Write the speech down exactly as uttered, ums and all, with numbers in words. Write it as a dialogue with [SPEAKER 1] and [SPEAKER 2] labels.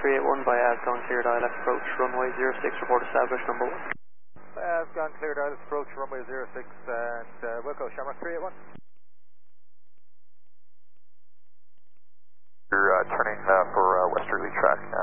[SPEAKER 1] three eight one by Avcon cleared I L F approach runway zero six, report established number one.
[SPEAKER 2] Uh, I've gone cleared out approach runway zero six and uh, Wilco, Shamrock three eight one.
[SPEAKER 3] You're uh, turning uh, for uh, westerly track, uh,